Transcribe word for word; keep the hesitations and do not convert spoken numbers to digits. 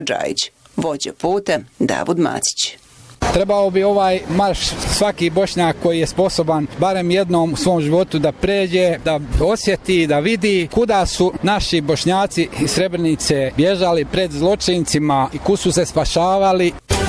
Džajić, vođa puta Davud Macić. Trebao bi ovaj marš svaki Bošnjak koji je sposoban barem jednom u svom životu da pređe, da osjeti, da vidi kuda su naši Bošnjaci iz Srebrenice bježali pred zločincima i kud su se spašavali.